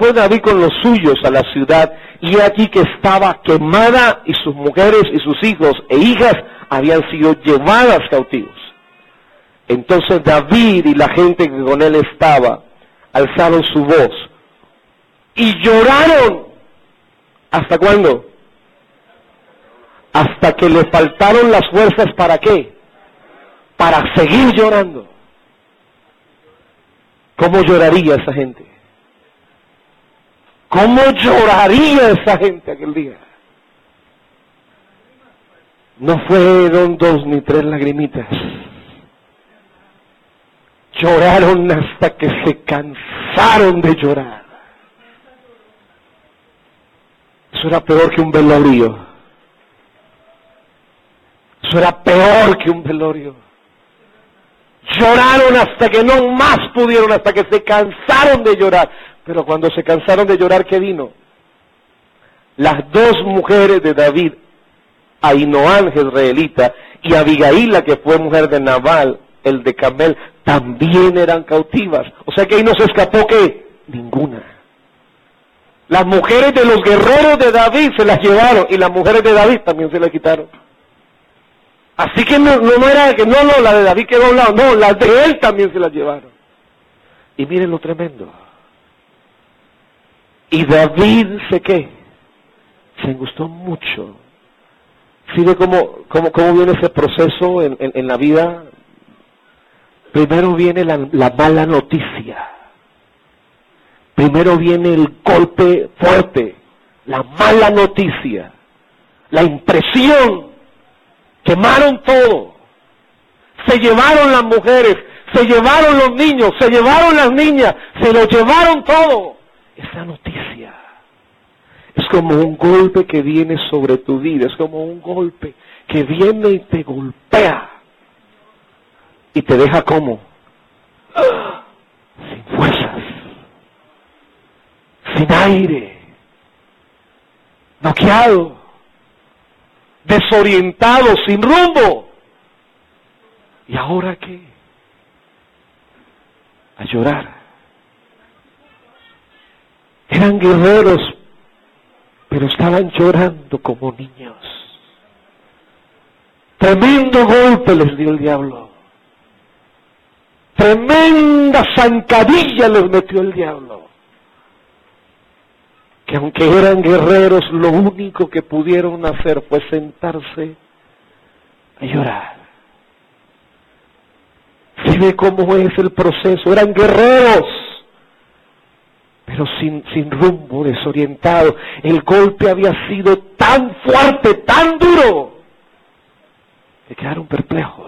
fue David con los suyos a la ciudad, y aquí que estaba quemada, y sus mujeres y sus hijos e hijas habían sido llevadas cautivos. Entonces David y la gente que con él estaba alzaron su voz y lloraron. ¿Hasta cuándo? Hasta que le faltaron las fuerzas. ¿Para qué? Para seguir llorando. ¿Cómo lloraría esa gente? ¿Cómo lloraría esa gente aquel día? No fueron 2 ni 3 lagrimitas. Lloraron hasta que se cansaron de llorar. Eso era peor que un velorio. Eso era peor que un velorio. Lloraron hasta que no más pudieron, hasta que se cansaron de llorar. Pero cuando se cansaron de llorar, ¿qué vino? Las 2 mujeres de David, Ahinoam jezreelita y Abigail, la que fue mujer de Nabal, el de Carmel, también eran cautivas. O sea que ahí no se escapó, ¿qué? Ninguna. Las mujeres de los guerreros de David se las llevaron, y las mujeres de David también se las quitaron. Así que no era que no, la de David quedó a un lado, no, las de él también se las llevaron. Y miren lo tremendo. Y David ¿qué? Se angustió mucho. ¿Sí ve cómo viene ese proceso en la vida? Primero viene la mala noticia. Primero viene el golpe fuerte, la mala noticia, la impresión. Quemaron todo. Se llevaron las mujeres, se llevaron los niños, se llevaron las niñas, se lo llevaron todo. Esa noticia es como un golpe que viene sobre tu vida, es como un golpe que viene y te golpea y te deja como sin fuerzas, sin aire, noqueado, desorientado, sin rumbo. ¿Y ahora qué? A llorar. Eran guerreros, pero estaban llorando como niños. Tremendo golpe les dio el diablo. Tremenda zancadilla les metió el diablo. Que aunque eran guerreros, lo único que pudieron hacer fue sentarse a llorar. ¿Se ve cómo es el proceso? Eran guerreros, pero sin rumbo, desorientados. El golpe había sido tan fuerte, tan duro, que quedaron perplejos.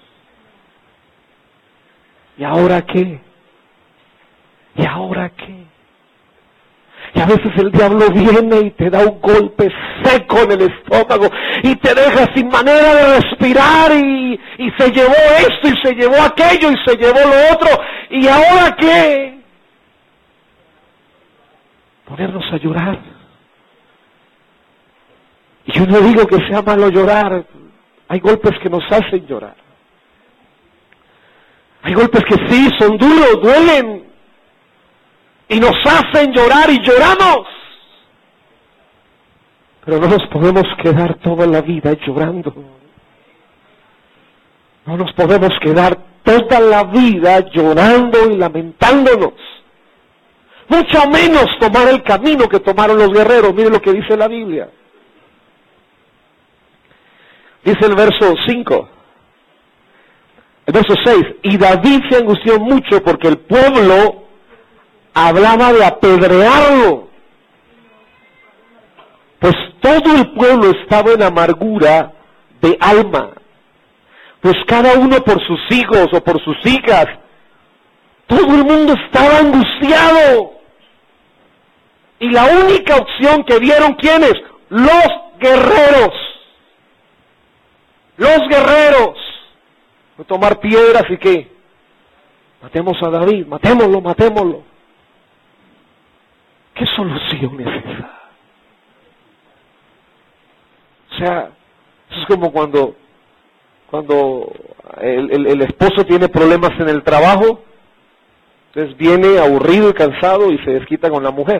¿Y ahora qué? ¿Y ahora qué? Y a veces el diablo viene y te da un golpe seco en el estómago y te deja sin manera de respirar y se llevó esto y se llevó aquello y se llevó lo otro. ¿Y ahora qué? Ponernos a llorar. Y yo no digo que sea malo llorar. Hay golpes que nos hacen llorar. Hay golpes que sí, son duros, duelen. Y nos hacen llorar y lloramos. Pero no nos podemos quedar toda la vida llorando. No nos podemos quedar toda la vida llorando y lamentándonos. Mucho menos tomar el camino que tomaron los guerreros. Miren lo que dice la Biblia. Dice el verso 5. El verso 6. Y David se angustió mucho porque el pueblo hablaba de apedrearlo, pues todo el pueblo estaba en amargura de alma, pues cada uno por sus hijos o por sus hijas, todo el mundo estaba angustiado, y la única opción que vieron, ¿quiénes? Los guerreros, no tomar piedras y ¿qué? Matemos a David, matémoslo. ¿Qué solución es esa? O sea, eso es como cuando el esposo tiene problemas en el trabajo, entonces viene aburrido y cansado y se desquita con la mujer.